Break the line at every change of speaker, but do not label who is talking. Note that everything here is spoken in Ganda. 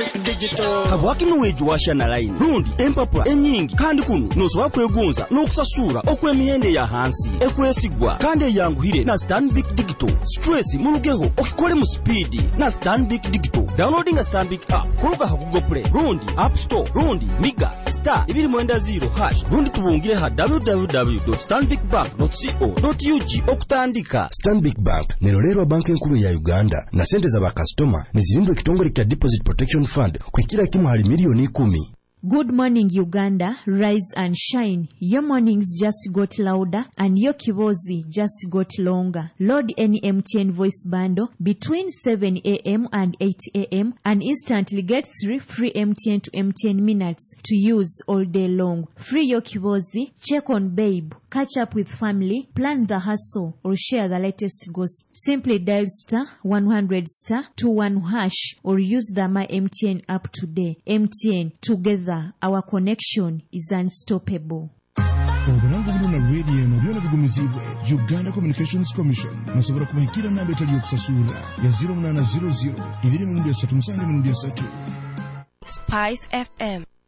Stanbic Digital.
Habwakino wejuwasha na line. Rundi empapula enyingi kandi kuno nosoba kwegonza n'okusasura okw'emihende ya hansi ekwesigwa kandi yanguhire na Stanbic Digital. Stress mulugeho okikole mu speed na Stanbic Digital. Downloading a Stanbic app kuruga ha Google Play, Rundi App Store, Rundi Miga *210# Rundi tubungire ha www.stanbicbank.co.ug okutandika.
Stanbic Bank nerolero banki nkuru ya Uganda na sente za bakastoma nizirindwe kitongole kya Deposit Protection Fund kwa kila kimu hali milioni 10.
Good morning, Uganda. Rise and shine. Your mornings just got louder and your kibozi just got longer. Load any MTN voice bundle between 7 a.m. and 8 a.m. and instantly get 3 free MTN to MTN minutes to use all day long. Free your kibozi, check on babe, catch up with family, plan the hustle, or share the latest gossip. Simply dial *100*21# or use the My MTN app today. MTN, together. Our connection is unstoppable.
Obulango buno na radio no byona bigumizibwe Uganda Communications Commission nasobora kubahikira namba etali yokusasula ya 0800 223
Spice FM.